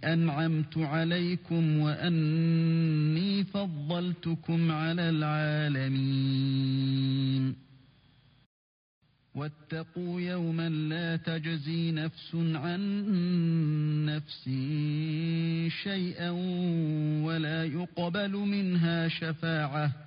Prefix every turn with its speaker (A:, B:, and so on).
A: أنعمت عليكم وأني فضلتكم على العالمين واتقوا يوما لا تجزي نفس عن نفس شيئا ولا يقبل منها شفاعة